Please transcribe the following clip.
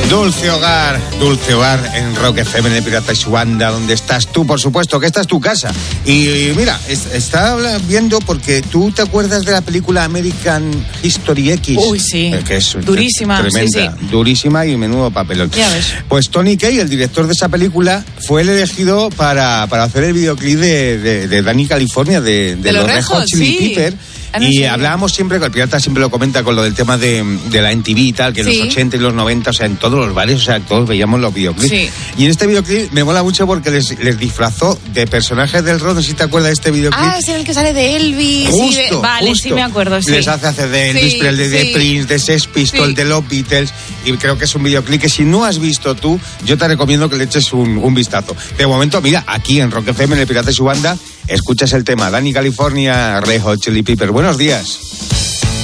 Dulce hogar en Rock FM, en el Pirata y su banda, donde estás tú, por supuesto, que esta es tu casa. Y mira, está viendo porque tú te acuerdas de la película American History X. Uy, sí. Que es durísima, tremenda, sí. Durísima y menudo papelón. Ya ves. Pues Tony Kaye, el director de esa película, fue el elegido para hacer el videoclip de Danny California, de los Red Hot Chili Peppers. Y hablábamos siempre, que el Pirata siempre lo comenta con lo del tema de la MTV y tal, que en los 80 y los 90, o sea, en todos los bares, o sea, todos veíamos los videoclips. Sí. Y en este videoclip me mola mucho porque les disfrazó de personajes del rock. No sé si te acuerdas de este videoclip. Ah, es el que sale de Elvis. Justo, Vale, justo. sí me acuerdo, sí. Les hace hacer de Elvis, pero el de Prince, de Sex Pistols, de los Beatles. Y creo que es un videoclip que si no has visto tú, yo te recomiendo que le eches un vistazo. De momento, mira, aquí en Rock FM, en el Pirata y su banda, escuchas el tema Danny California, Red Hot Chili Peppers. Buenos días.